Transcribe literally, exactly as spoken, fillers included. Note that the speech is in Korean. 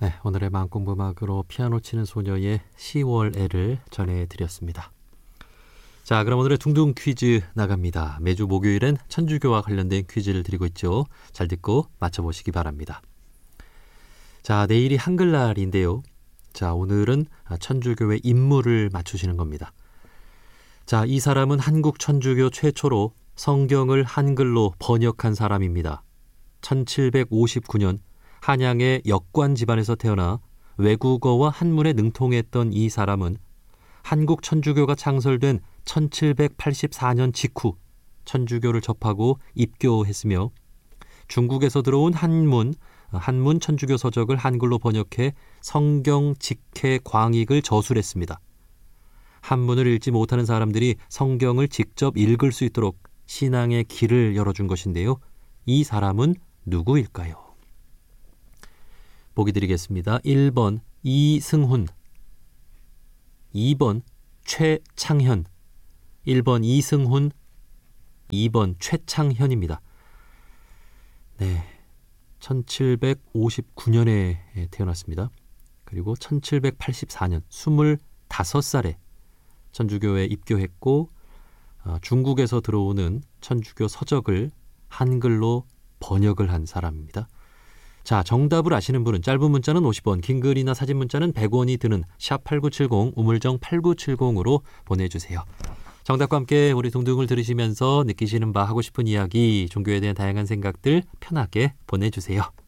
네, 오늘의 마음공부 음악으로 피아노 치는 소녀의 시월 애를 전해드렸습니다. 자, 그럼 오늘의 둥둥 퀴즈 나갑니다. 매주 목요일엔 천주교와 관련된 퀴즈를 드리고 있죠. 잘 듣고 맞춰보시기 바랍니다. 자, 내일이 한글날인데요. 자, 오늘은 천주교의 인물을 맞추시는 겁니다. 자, 이 사람은 한국 천주교 최초로 성경을 한글로 번역한 사람입니다. 천칠백오십구 년 한양의 역관 집안에서 태어나 외국어와 한문에 능통했던 이 사람은 한국 천주교가 창설된 천칠백팔십사 년 직후 천주교를 접하고 입교했으며 중국에서 들어온 한문, 한문 천주교 서적을 한글로 번역해 성경 직해 광익을 저술했습니다. 한문을 읽지 못하는 사람들이 성경을 직접 읽을 수 있도록 신앙의 길을 열어준 것인데요. 이 사람은 누구일까요? 보기 드리겠습니다. 일 번 이승훈, 이 번 최창현, 일 번 이승훈, 이 번 최창현입니다. 네, 천칠백오십구 년에 태어났습니다. 그리고 천칠백팔십사 년 스물다섯 살에 천주교에 입교했고 어, 중국에서 들어오는 천주교 서적을 한글로 번역을 한 사람입니다. 자, 정답을 아시는 분은 짧은 문자는 오십 원, 긴 글이나 사진 문자는 백 원이 드는 샵 팔구칠공, 우물정 팔구칠공으로 보내주세요. 정답과 함께 우리 둥둥을 들으시면서 느끼시는 바, 하고 싶은 이야기, 종교에 대한 다양한 생각들 편하게 보내주세요.